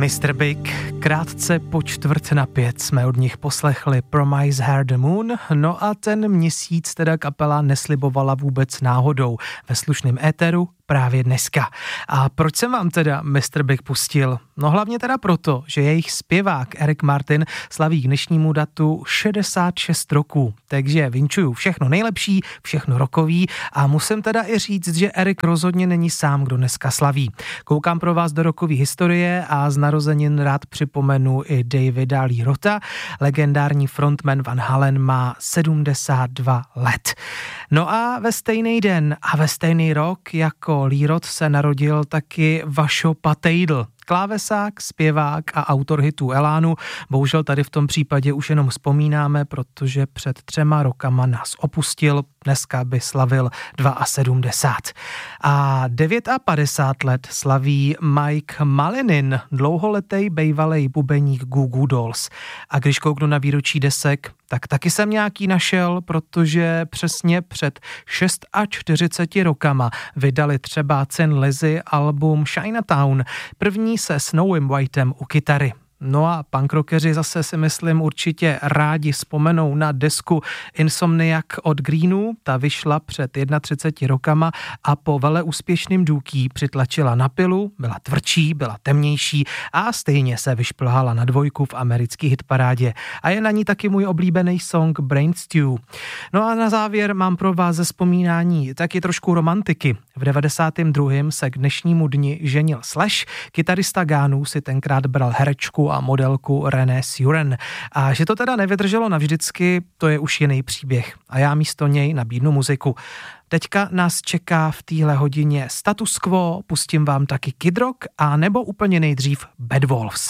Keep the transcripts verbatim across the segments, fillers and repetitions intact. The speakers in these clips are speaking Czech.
mister Big. Krátce po čtvrt na pět jsme od nich poslechli Promise Her the Moon, no a ten měsíc teda kapela neslibovala vůbec náhodou ve slušném éteru právě dneska. A proč jsem vám teda mister Big pustil? No hlavně teda proto, že jejich zpěvák Eric Martin slaví k dnešnímu datu šedesát šest roků, takže vinčuju všechno nejlepší, všechno rokový a musím teda i říct, že Eric rozhodně není sám, kdo dneska slaví. Koukám pro vás do rokové historie a z narozenin rád připomenu i Davida Lee Rotha. Legendární frontman Van Halen má sedmdesát dva let. No a ve stejný den a ve stejný rok jako Lee Roth se narodil taky Vašo Patejdl. Klávesák, zpěvák a autor hitů Elánu. Bohužel tady v tom případě už jenom vzpomínáme, protože před třema rokama nás opustil, dneska by slavil sedmdesát dva. A padesát devět let slaví Mike Malinin, dlouholetý bejvalej bubeník Goo Goo Dolls. A když kouknu na výročí desek, tak taky jsem nějaký našel, protože přesně před čtyřiceti šesti rokama vydali třeba Thin Lizzy album Chinatown, první se Snowym Whitem u kytary. No a punkrockeři zase si myslím určitě rádi vzpomenou na desku Insomniac od Greenů, ta vyšla před třiceti jednou rokama a po veleúspěšným Dookie přitlačila na pilu, byla tvrdší, byla temnější a stejně se vyšplhala na dvojku v americké hitparádě. A je na ní taky můj oblíbený song Brain Stew. No a na závěr mám pro vás ze vzpomínání taky trošku romantiky. V devadesátém druhém se k dnešnímu dni ženil Slash, kytarista Gánů si tenkrát bral herečku a modelku René Suren. A že to teda nevydrželo navždycky, to je už jiný příběh. A já místo něj nabídnu muziku. Teďka nás čeká v téhle hodině Status Quo, pustím vám taky Kid Rock a nebo úplně nejdřív Bad Wolves.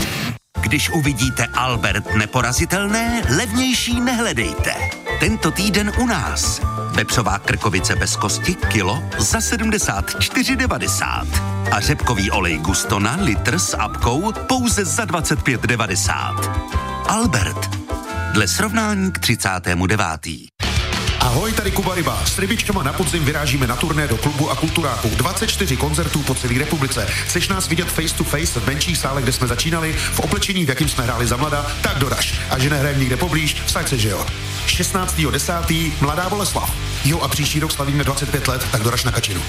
Když uvidíte Albert Neporazitelné, levnější nehledejte. Tento týden u nás. Vepřová krkovice bez kosti kilo za sedmdesát čtyři devadesát. A řepkový olej Gustona litr s apkou pouze za dvacet pět devadesát. Albert. Dle srovnání k třicátému devátému Ahoj, tady Kuba Ryba. S rybičkama na podzim vyrážíme na turné do klubu a kulturáku. dvacet čtyři koncertů po celé republice. Chceš nás vidět face to face v menších sálech, kde jsme začínali, v oblečení, v jakým jsme hráli za mlada, tak doraž. A že nehrajeme nikde poblíž, vsaď se, že jo. šestnáctého desátého Mladá Boleslav. Jo a příští rok slavíme dvacet pět let, tak doraž na Kačinu.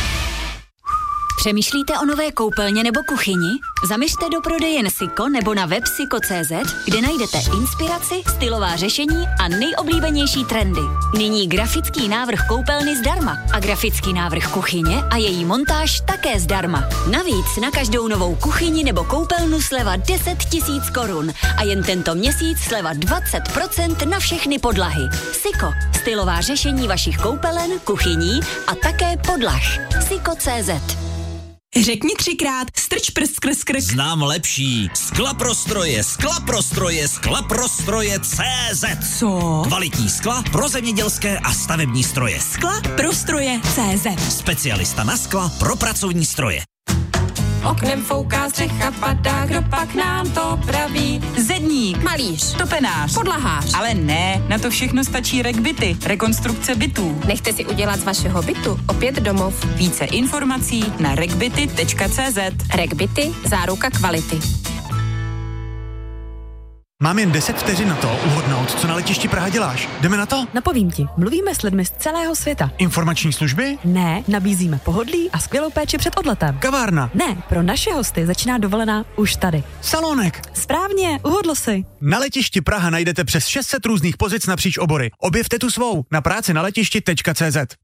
Přemýšlíte o nové koupelně nebo kuchyni? Zaměřte do prodejen Siko nebo na web siko tečka cé zet, kde najdete inspiraci, stylová řešení a nejoblíbenější trendy. Nyní grafický návrh koupelny zdarma a grafický návrh kuchyně a její montáž také zdarma. Navíc na každou novou kuchyni nebo koupelnu sleva deset tisíc korun a jen tento měsíc sleva dvacet procent na všechny podlahy. Siko, stylová řešení vašich koupelen, kuchyní a také podlah. siko tečka cé zet. Řekni třikrát strč prst skrz krk. Znám lepší. Sklaprostroje, sklaprostroje, sklaprostroje C Z. Co? Kvalitní skla pro zemědělské a stavební stroje. Skla pro stroje C Z. Specialista na skla pro pracovní stroje. Oknem fouká střecha, padá, kdo pak nám to praví? Zedník, Malíř, topenář, podlahář. ale ne, na to všechno stačí Rekbyty, rekonstrukce bytů. Nechte si udělat z vašeho bytu opět domov. Více informací na rekbyty tečka cé zet. Rekbyty, záruka kvality. Mám jen deset vteřin na to uhodnout, co na letišti Praha děláš. Jdeme na to? Napovím ti, mluvíme s lidmi z celého světa. Informační služby? Ne, nabízíme pohodlí a skvělou péči před odletem. Kavárna? Ne, pro naše hosty začíná dovolená už tady. Salonek? Správně, uhodl si. Na letišti Praha najdete přes šest set různých pozic napříč obory. Objevte tu svou na práci na letišti tečka cé zet.